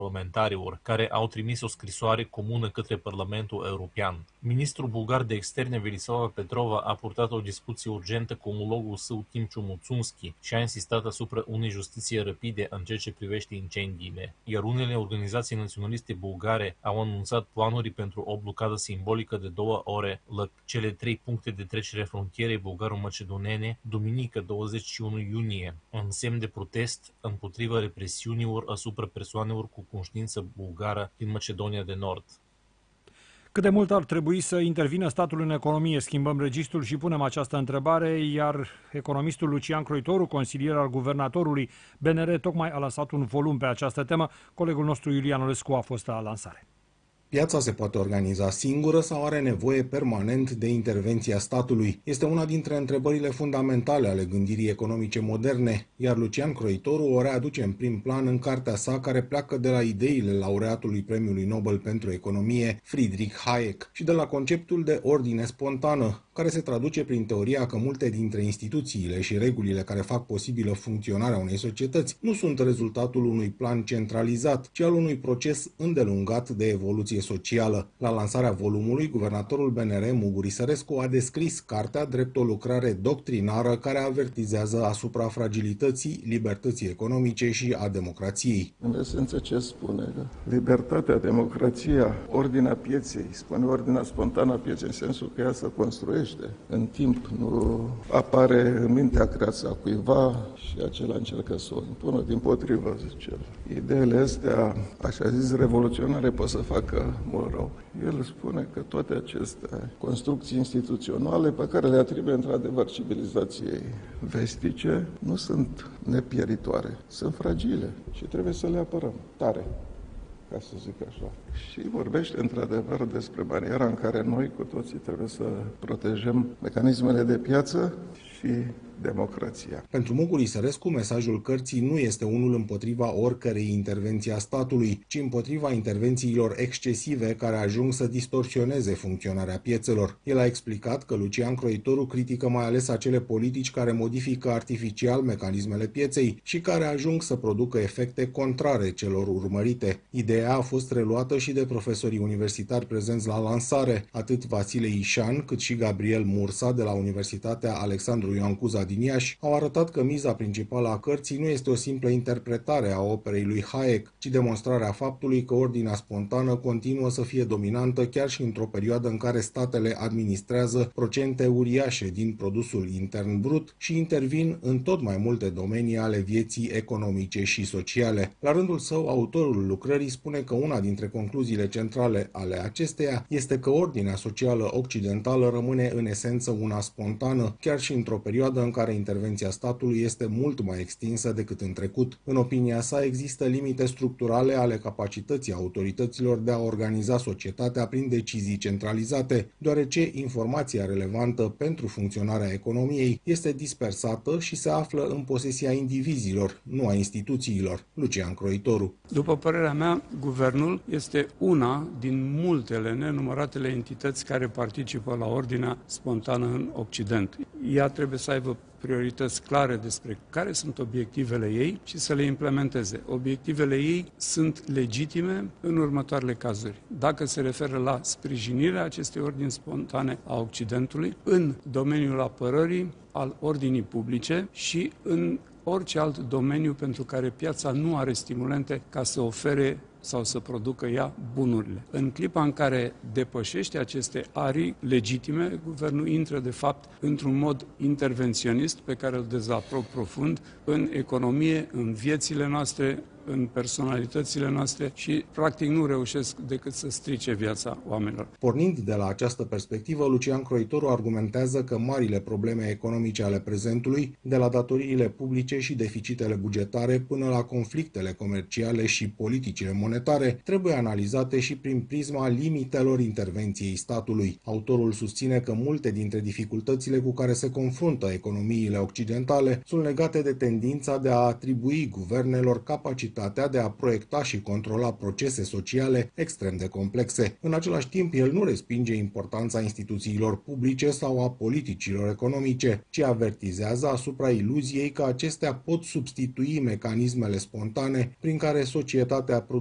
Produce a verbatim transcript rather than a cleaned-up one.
parlamentarilor, care au trimis o scrisoare comună către Parlamentul European. Ministrul bulgar de externe Velislava Petrova a purtat o discuție urgentă cu omologul său Timciu Muțunski și a insistat asupra unei justiții rapide în ceea ce privește incendiile, iar unele organizații naționaliste bulgare au anunțat planuri pentru o blocadă simbolică de două ore la cele trei puncte de trecere frontierei bulgaro-macedonene, duminică douăzeci și unu iunie, în semn de protest împotriva represiunilor asupra persoanelor cu conștiință bulgară din Macedonia de Nord. Cât de mult ar trebui să intervină statul în economie? Schimbăm registrul și punem această întrebare, iar economistul Lucian Croitoru, consilier al guvernatorului B N R, tocmai a lansat un volum pe această temă. Colegul nostru Iulian Olescu a fost la lansare. Piața se poate organiza singură sau are nevoie permanent de intervenția statului? Este una dintre întrebările fundamentale ale gândirii economice moderne, iar Lucian Croitoru o readuce în prim plan în cartea sa care pleacă de la ideile laureatului Premiului Nobel pentru Economie, Friedrich Hayek, și de la conceptul de ordine spontană, care se traduce prin teoria că multe dintre instituțiile și regulile care fac posibilă funcționarea unei societăți nu sunt rezultatul unui plan centralizat, ci al unui proces îndelungat de evoluție socială. La lansarea volumului, guvernatorul B N R, Muguri Sărescu, a descris cartea drept o lucrare doctrinară care avertizează asupra fragilității libertății economice și a democrației. În esență, ce spune? Libertatea, democrația, ordinea pieței, spune ordinea spontană a pieței, în sensul că ea se construiește în timp, nu apare în mintea creață a cuiva și acela încercă să o impună, dimpotrivă, zice el. Ideile astea, așa zis, revoluționare, pot să facă mult rău. El spune că toate aceste construcții instituționale pe care le atribuie într-adevăr civilizației vestice nu sunt nepieritoare, sunt fragile și trebuie să le apărăm tare, ca să zic așa. Și vorbește într-adevăr despre maniera în care noi cu toții trebuie să protejăm mecanismele de piață și democrația. Pentru Muguri Sărescu, mesajul cărții nu este unul împotriva oricărei intervenții a statului, ci împotriva intervențiilor excesive care ajung să distorsioneze funcționarea piețelor. El a explicat că Lucian Croitoru critică mai ales acele politici care modifică artificial mecanismele pieței și care ajung să producă efecte contrare celor urmărite. Ideea a fost reluată și de profesorii universitari prezenți la lansare, atât Vasile Ișan cât și Gabriel Mursa de la Universitatea Alexandru Ioan Cuza din Iași au arătat că miza principală a cărții nu este o simplă interpretare a operei lui Hayek, ci demonstrarea faptului că ordinea spontană continuă să fie dominantă chiar și într-o perioadă în care statele administrează procente uriașe din produsul intern brut și intervin în tot mai multe domenii ale vieții economice și sociale. La rândul său, autorul lucrării spune că una dintre concluziile centrale ale acesteia este că ordinea socială occidentală rămâne în esență una spontană, chiar și într-o perioadă în care intervenția statului este mult mai extinsă decât în trecut. În opinia sa, există limite structurale ale capacității autorităților de a organiza societatea prin decizii centralizate, deoarece informația relevantă pentru funcționarea economiei este dispersată și se află în posesia indivizilor, nu a instituțiilor. Lucian Croitoru. După părerea mea, guvernul este una din multele nenumăratele entități care participă la ordinea spontană în Occident. Ea trebuie să aibă priorități clare despre care sunt obiectivele ei și să le implementeze. Obiectivele ei sunt legitime în următoarele cazuri. Dacă se referă la sprijinirea acestei ordini spontane a Occidentului în domeniul apărării, al ordinii publice și în orice alt domeniu pentru care piața nu are stimulente ca să ofere sau să producă ea bunurile. În clipa în care depășește aceste arii legitime, guvernul intră de fapt într-un mod intervenționist pe care îl dezaprob profund în economie, în viețile noastre, în personalitățile noastre și practic nu reușesc decât să strice viața oamenilor. Pornind de la această perspectivă, Lucian Croitoru argumentează că marile probleme economice ale prezentului, de la datoriile publice și deficitele bugetare până la conflictele comerciale și politicile monetare, trebuie analizate și prin prisma limitelor intervenției statului. Autorul susține că multe dintre dificultățile cu care se confruntă economiile occidentale sunt legate de tendința de a atribui guvernelor capacitatea de a proiecta și controla procese sociale extrem de complexe. În același timp, el nu respinge importanța instituțiilor publice sau a politicilor economice, ci avertizează asupra iluziei că acestea pot substitui mecanismele spontane prin care societatea